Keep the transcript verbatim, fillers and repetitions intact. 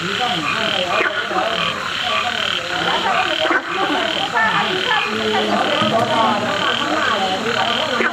Hãy subscribe cho kênh Ghiền Mì Gõ để không bỏ lỡ những video hấp dẫn.